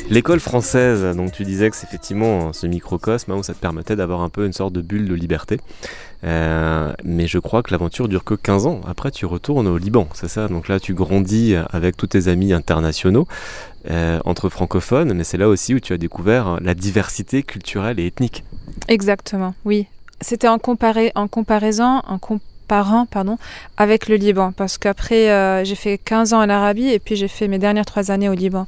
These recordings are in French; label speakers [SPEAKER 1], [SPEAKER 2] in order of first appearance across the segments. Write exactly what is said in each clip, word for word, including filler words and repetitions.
[SPEAKER 1] L'école française, donc tu disais que c'est effectivement ce microcosme hein, où ça te permettait d'avoir un peu une sorte de bulle de liberté. Euh, mais je crois que l'aventure dure que quinze ans. Après, tu retournes au Liban, c'est ça? Donc là, tu grandis avec tous tes amis internationaux, euh, entre francophones, mais c'est là aussi où tu as découvert la diversité culturelle et ethnique.
[SPEAKER 2] Exactement, oui. C'était en, comparé, en comparaison, en comparant pardon, avec le Liban, parce qu'après, euh, j'ai fait quinze ans en Arabie et puis j'ai fait mes dernières trois années au Liban.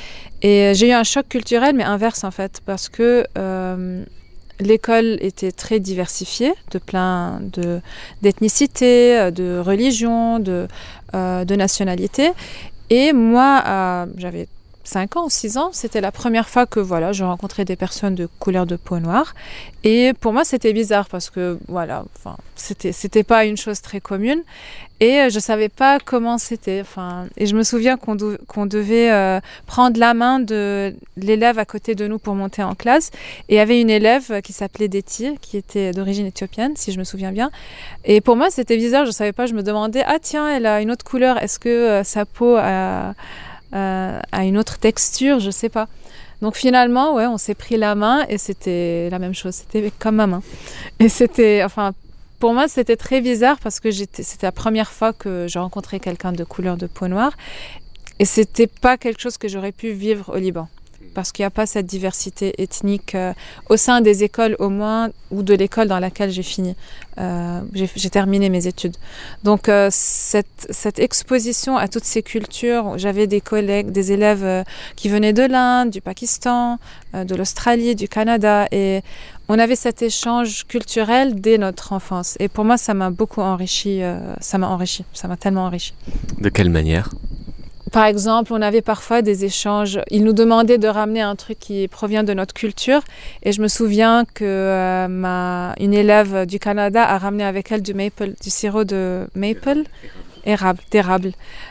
[SPEAKER 2] Et j'ai eu un choc culturel, mais inverse en fait, parce que euh, l'école était très diversifiée, de plein de, d'ethnicités, de religions, de, euh, de nationalités. Et moi, euh, j'avais cinq ans ou six ans, c'était la première fois que voilà, je rencontrais des personnes de couleur de peau noire. Et pour moi, c'était bizarre parce que voilà, enfin, c'était, c'était pas une chose très commune. Et je savais pas comment c'était. Enfin, et je me souviens qu'on, do- qu'on devait euh, prendre la main de l'élève à côté de nous pour monter en classe. Et il y avait une élève qui s'appelait Deti, qui était d'origine éthiopienne, si je me souviens bien. Et pour moi, c'était bizarre. Je savais pas. Je me demandais, ah tiens, elle a une autre couleur. Est-ce que euh, sa peau a, euh, a une autre texture? Je sais pas. Donc finalement, ouais, on s'est pris la main et c'était la même chose. C'était comme ma main. Et c'était, enfin. Pour moi, c'était très bizarre parce que j'étais, c'était la première fois que je rencontrais quelqu'un de couleur de peau noire. Et c'était pas quelque chose que j'aurais pu vivre au Liban. Parce qu'il n'y a pas cette diversité ethnique euh, au sein des écoles au moins, ou de l'école dans laquelle j'ai fini. Euh, j'ai, j'ai terminé mes études. Donc euh, cette, cette exposition à toutes ces cultures, j'avais des collègues, des élèves euh, qui venaient de l'Inde, du Pakistan, euh, de l'Australie, du Canada. Et on avait cet échange culturel dès notre enfance. Et pour moi, ça m'a beaucoup enrichi. Euh, ça m'a enrichi. Ça m'a tellement enrichi.
[SPEAKER 1] De quelle manière ?
[SPEAKER 2] Par exemple, on avait parfois des échanges. Ils nous demandaient de ramener un truc qui provient de notre culture. Et je me souviens que euh, ma, une élève du Canada a ramené avec elle du maple, du sirop de maple, érable, d'érable.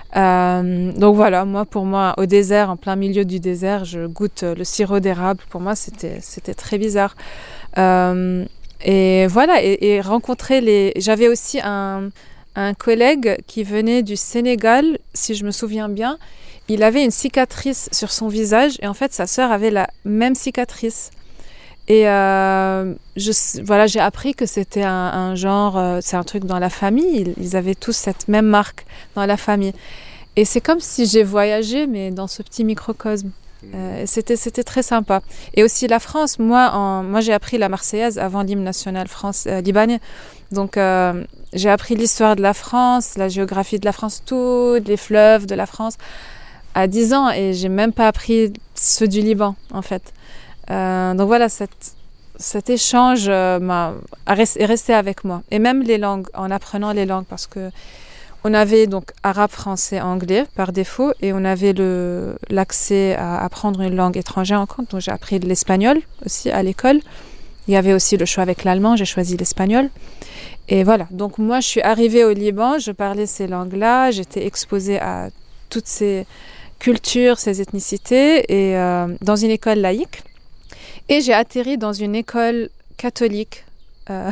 [SPEAKER 2] Euh, donc voilà, moi, pour moi, au désert, en plein milieu du désert, je goûte le sirop d'érable. Pour moi, c'était, c'était très bizarre. Euh, et voilà, et, et rencontrer les... J'avais aussi un... un collègue qui venait du Sénégal, si je me souviens bien. Il avait une cicatrice sur son visage et en fait sa sœur avait la même cicatrice. Et euh, je, voilà, j'ai appris que c'était un, un genre, euh, c'est un truc dans la famille. Ils, ils avaient tous cette même marque dans la famille. Et c'est comme si j'ai voyagé, mais dans ce petit microcosme. Euh, c'était, c'était très sympa. Et aussi la France, moi, en, moi j'ai appris la Marseillaise avant l'hymne national France, euh, libanais. Donc euh, j'ai appris l'histoire de la France, la géographie de la France, tous les fleuves de la France à dix ans et j'ai même pas appris ceux du Liban en fait. Euh, donc voilà, cette, cet échange euh, m'a, est resté avec moi. Et même les langues, en apprenant les langues parce que on avait donc arabe, français, anglais par défaut et on avait le, l'accès à apprendre une langue étrangère en compte. Donc j'ai appris l'espagnol aussi à l'école. Il y avait aussi le choix avec l'allemand, j'ai choisi l'espagnol. Et voilà, donc moi je suis arrivée au Liban, je parlais ces langues-là, j'étais exposée à toutes ces cultures, ces ethnicités et euh, dans une école laïque. Et j'ai atterri dans une école catholique euh,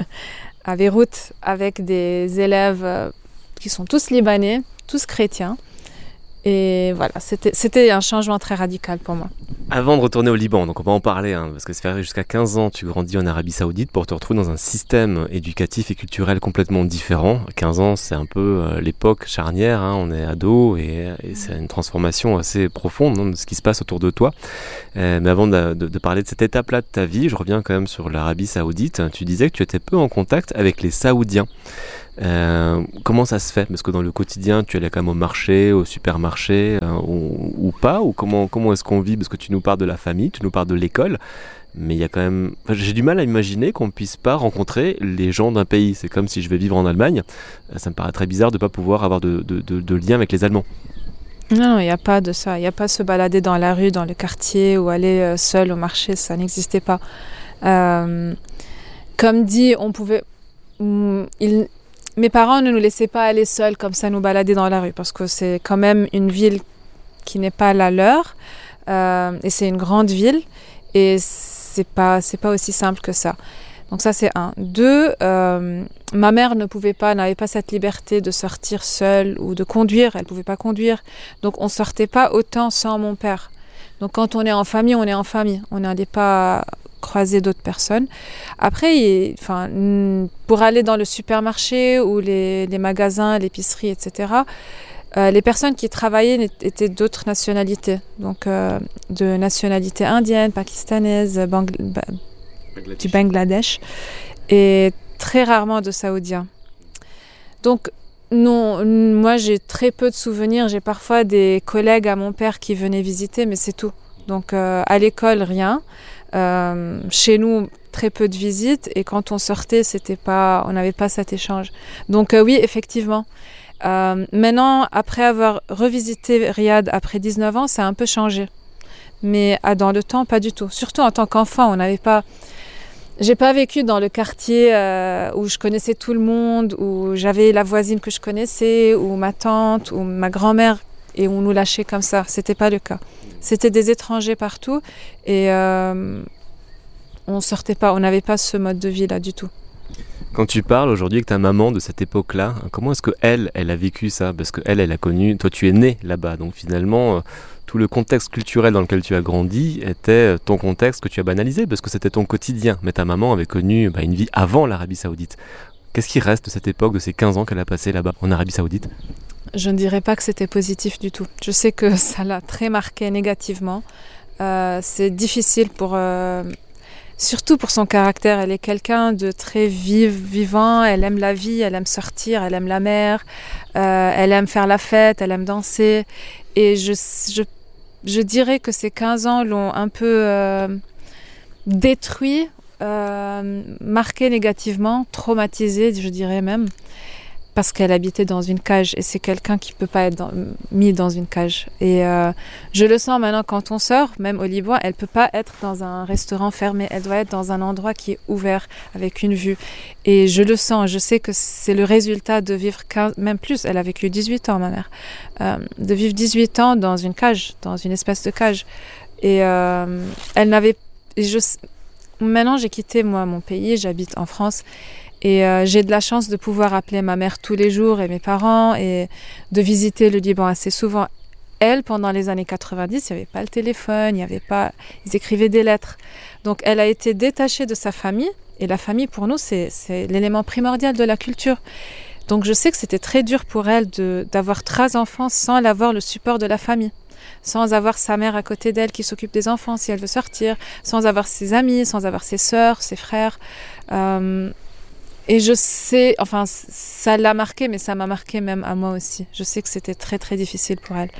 [SPEAKER 2] à Beyrouth avec des élèves euh, qui sont tous libanais, tous chrétiens. Et voilà, c'était, c'était un changement très radical pour moi.
[SPEAKER 1] Avant de retourner au Liban, donc on va en parler, hein, parce que ça fait jusqu'à quinze ans, tu grandis en Arabie Saoudite pour te retrouver dans un système éducatif et culturel complètement différent. quinze ans, c'est un peu euh, l'époque charnière, hein, on est ado et, et c'est une transformation assez profonde hein, de ce qui se passe autour de toi. Euh, mais avant de, de, de parler de cette étape-là de ta vie, je reviens quand même sur l'Arabie Saoudite. Tu disais que tu étais peu en contact avec les Saoudiens. Euh, comment ça se fait ? Parce que dans le quotidien, tu allais quand même au marché, au supermarché, euh, ou, ou pas ? Ou comment, comment est-ce qu'on vit ? Parce que tu nous parles de la famille, tu nous parles de l'école, mais il y a quand même... Enfin, j'ai du mal à imaginer qu'on ne puisse pas rencontrer les gens d'un pays. C'est comme si je vais vivre en Allemagne. Ça me paraît très bizarre de ne pas pouvoir avoir de, de, de, de lien avec les Allemands.
[SPEAKER 2] Non, il n'y a pas de ça. Il n'y a pas se balader dans la rue, dans le quartier, ou aller euh, seul au marché. Ça n'existait pas. Euh, comme dit, on pouvait... Mm, il... Mes parents ne nous laissaient pas aller seuls comme ça nous balader dans la rue parce que c'est quand même une ville qui n'est pas la leur euh, et c'est une grande ville et c'est pas, c'est pas aussi simple que ça. Donc ça c'est un. Deux, euh, ma mère ne pouvait pas, n'avait pas cette liberté de sortir seule ou de conduire, elle pouvait pas conduire. Donc on sortait pas autant sans mon père. Donc quand on est en famille, on est en famille. On n'allait pas croiser d'autres personnes. Après, il, enfin, pour aller dans le supermarché ou les, les magasins, l'épicerie, et cetera, euh, les personnes qui travaillaient étaient d'autres nationalités. Donc euh, de nationalité indienne, pakistanaise, Bangl- ba- du Bangladesh et très rarement de Saoudiens. Donc non, moi j'ai très peu de souvenirs. J'ai parfois des collègues à mon père qui venaient visiter, mais c'est tout. Donc euh, à l'école, rien. Euh, chez nous, très peu de visites. Et quand on sortait, c'était pas, on n'avait pas cet échange. Donc euh, oui, effectivement. Euh, maintenant, après avoir revisité Riyad après dix-neuf ans, ça a un peu changé. Mais ah, dans le temps, pas du tout. Surtout en tant qu'enfant, on n'avait pas... J'ai pas vécu dans le quartier euh, où je connaissais tout le monde, où j'avais la voisine que je connaissais, ou ma tante, ou ma grand-mère, et on nous lâchait comme ça. C'était pas le cas. C'était des étrangers partout, et euh, on sortait pas, on n'avait pas ce mode de vie là du tout.
[SPEAKER 1] Quand tu parles aujourd'hui avec ta maman de cette époque-là, comment est-ce que elle, elle a vécu ça? Parce que elle, elle a connu, toi tu es né là-bas, donc finalement... Euh, tout le contexte culturel dans lequel tu as grandi était ton contexte que tu as banalisé, parce que c'était ton quotidien. Mais ta maman avait connu bah, une vie avant l'Arabie Saoudite. Qu'est-ce qui reste de cette époque, de ces quinze ans qu'elle a passé là-bas, en Arabie Saoudite?
[SPEAKER 2] Je ne dirais pas que c'était positif du tout. Je sais que ça l'a très marqué négativement. Euh, c'est difficile pour... Euh, surtout pour son caractère. Elle est quelqu'un de très vive, vivant. Elle aime la vie, elle aime sortir, elle aime la mer. Euh, elle aime faire la fête, elle aime danser. Et je, je, je dirais que ces quinze ans l'ont un peu euh, détruit, euh, marqué négativement, traumatisé, je dirais même, parce qu'elle habitait dans une cage. Et c'est quelqu'un qui ne peut pas être dans, mis dans une cage. Et euh, je le sens maintenant quand on sort, même au Liban, elle ne peut pas être dans un restaurant fermé. Elle doit être dans un endroit qui est ouvert, avec une vue. Et je le sens, je sais que c'est le résultat de vivre quinze, même plus, elle a vécu dix-huit ans, ma mère, euh, de vivre dix-huit ans dans une cage, dans une espèce de cage. Et euh, elle n'avait... Et je, maintenant, j'ai quitté, moi, mon pays, j'habite en France. Et euh, j'ai de la chance de pouvoir appeler ma mère tous les jours et mes parents et de visiter le Liban assez souvent. Elle, pendant les années quatre-vingt-dix, il n'y avait pas le téléphone, il y avait pas... ils écrivaient des lettres. Donc elle a été détachée de sa famille. Et la famille, pour nous, c'est, c'est l'élément primordial de la culture. Donc je sais que c'était très dur pour elle de, d'avoir trois enfants sans avoir le support de la famille. Sans avoir sa mère à côté d'elle qui s'occupe des enfants si elle veut sortir. Sans avoir ses amis, sans avoir ses sœurs, ses frères. Euh, Et je sais, enfin, ça l'a marqué, mais ça m'a marqué même à moi aussi. Je sais que c'était très, très difficile pour elle.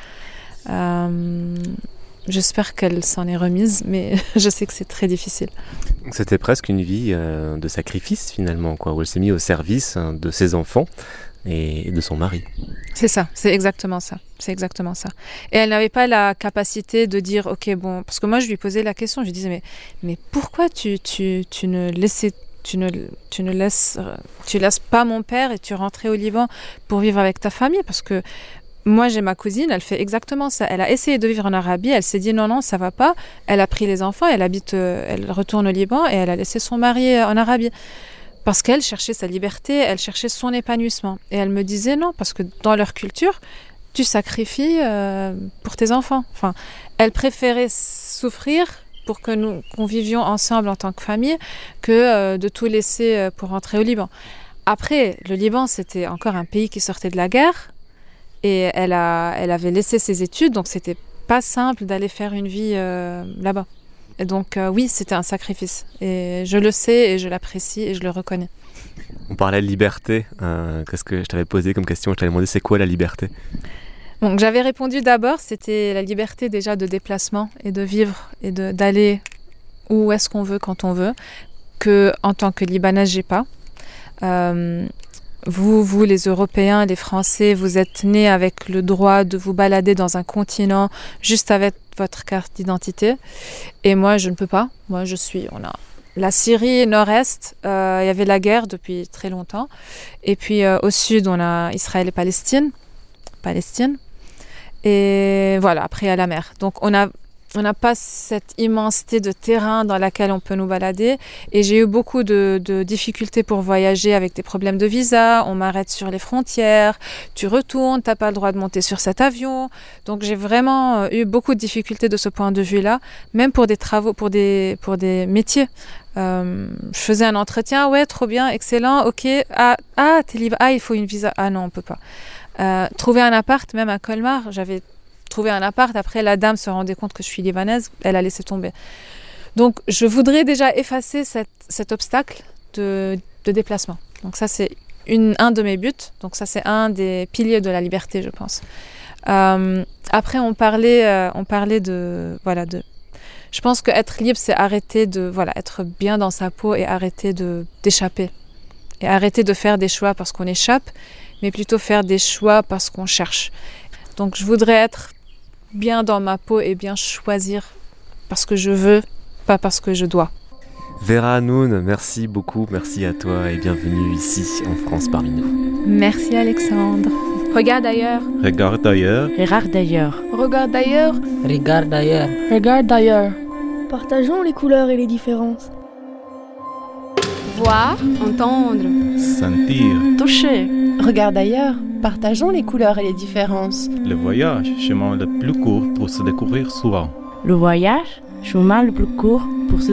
[SPEAKER 2] Euh, j'espère qu'elle s'en est remise, mais je sais que c'est très difficile.
[SPEAKER 1] C'était presque une vie euh, de sacrifice, finalement, quoi, où elle s'est mise au service hein, de ses enfants et de son mari.
[SPEAKER 2] C'est ça, c'est exactement ça. C'est exactement ça. Et elle n'avait pas la capacité de dire, ok, bon, parce que moi, je lui posais la question, je lui disais, mais, mais pourquoi tu, tu, tu ne laissais Tu ne, tu ne laisses, tu laisses pas mon père et tu rentrais au Liban pour vivre avec ta famille? Parce que moi, j'ai ma cousine, elle fait exactement ça. Elle a essayé de vivre en Arabie, elle s'est dit non, non, ça va pas. Elle a pris les enfants, elle habite, elle retourne au Liban et elle a laissé son mari en Arabie. Parce qu'elle cherchait sa liberté, elle cherchait son épanouissement. Et elle me disait non, parce que dans leur culture, tu sacrifies euh, pour tes enfants. Enfin, elle préférait souffrir pour que nous qu'on vivions ensemble en tant que famille, que euh, de tout laisser euh, pour rentrer au Liban. Après, le Liban, c'était encore un pays qui sortait de la guerre, et elle, a, elle avait laissé ses études, donc c'était pas simple d'aller faire une vie euh, là-bas. Et donc euh, oui, c'était un sacrifice, et je le sais, et je l'apprécie, et je le reconnais.
[SPEAKER 1] On parlait de liberté, euh, qu'est-ce que je t'avais posé comme question? Je t'avais demandé c'est quoi la liberté?
[SPEAKER 2] Donc j'avais répondu d'abord, c'était la liberté déjà de déplacement et de vivre et de, d'aller où est-ce qu'on veut quand on veut, que en tant que Libanaise j'ai pas. Euh, vous, vous les Européens, les Français, vous êtes nés avec le droit de vous balader dans un continent juste avec votre carte d'identité. Et moi je ne peux pas. Moi je suis, on a la Syrie nord-est, euh, il y avait la guerre depuis très longtemps. Et puis euh, au sud on a Israël et Palestine. Palestine. Et voilà, après à la mer. Donc on a, on n'a pas cette immensité de terrain dans laquelle on peut nous balader. Et j'ai eu beaucoup de, de difficultés pour voyager avec des problèmes de visa. On m'arrête sur les frontières, tu retournes, tu n'as pas le droit de monter sur cet avion. Donc j'ai vraiment eu beaucoup de difficultés de ce point de vue-là, même pour des travaux, pour des, pour des métiers. Euh, je faisais un entretien, ouais, trop bien, excellent, ok. Ah, ah t'es libre, ah, il faut une visa. Ah non, on ne peut pas. Euh, trouver un appart, même à Colmar, j'avais trouvé un appart. Après, la dame se rendait compte que je suis libanaise, elle a laissé tomber. Donc, je voudrais déjà effacer cette, cet obstacle de, de déplacement. Donc, ça, c'est une, un de mes buts. Donc, ça, c'est un des piliers de la liberté, je pense. Euh, après, on parlait, euh, on parlait de, voilà, de. Je pense qu'être libre, c'est arrêter de, voilà, être bien dans sa peau et arrêter de d'échapper et arrêter de faire des choix parce qu'on échappe, mais plutôt faire des choix parce qu'on cherche. Donc, je voudrais être bien dans ma peau et bien choisir parce que je veux, pas parce que je dois.
[SPEAKER 1] Vera Hanoun, merci beaucoup, merci à toi et bienvenue ici en France parmi nous.
[SPEAKER 2] Merci Alexandre.
[SPEAKER 3] Regarde ailleurs.
[SPEAKER 4] Regarde ailleurs.
[SPEAKER 5] Regarde d'ailleurs.
[SPEAKER 3] Regarde ailleurs.
[SPEAKER 5] Regarde d'ailleurs.
[SPEAKER 3] Regarde d'ailleurs.
[SPEAKER 6] Partageons les couleurs et les différences.
[SPEAKER 3] Voir, entendre,
[SPEAKER 4] Sentir.
[SPEAKER 5] Toucher. Regarde ailleurs. Partageons les couleurs et les différences.
[SPEAKER 4] Le voyage, chemin le plus court pour se découvrir souvent.
[SPEAKER 5] Le voyage, chemin le plus court pour se